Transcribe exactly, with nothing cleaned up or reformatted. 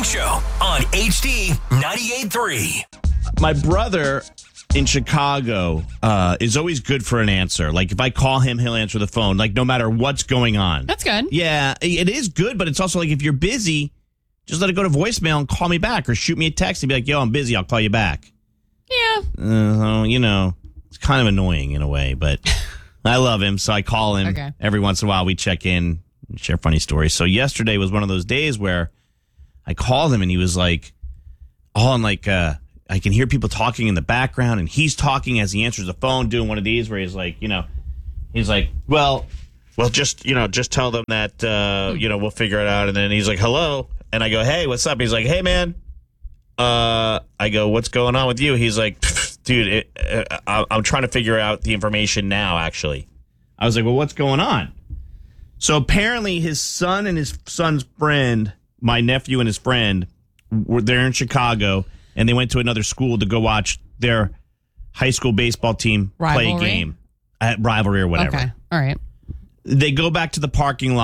Morning Show on H D ninety-eight point three. My brother in Chicago uh, is always good for an answer. Like, if I call him, he'll answer the phone, like, no matter what's going on. That's good. Yeah, it is good, but it's also like, if you're busy, just let it go to voicemail and call me back, or shoot me a text and be like, yo, I'm busy, I'll call you back. Yeah. Uh, you know, it's kind of annoying in a way, but I love him, so I call him. Okay. Every once in a while. We check in and share funny stories. So yesterday was one of those days where I called him and he was like, all in like, uh, I can hear people talking in the background, and he's talking as he answers the phone, doing one of these where he's like, you know, he's like, well, well, just, you know, just tell them that, uh, you know, we'll figure it out. And then he's like, hello. And I go, hey, what's up? He's like, hey, man. Uh, I go, what's going on with you? He's like, dude, it, uh, I'm trying to figure out the information now, actually. I was like, well, what's going on? So apparently his son and his son's friend, my nephew and his friend, were there in Chicago, and they went to another school to go watch their high school baseball team Rivalry? play a game at rivalry or whatever. Okay. All right. They go back to the parking lot.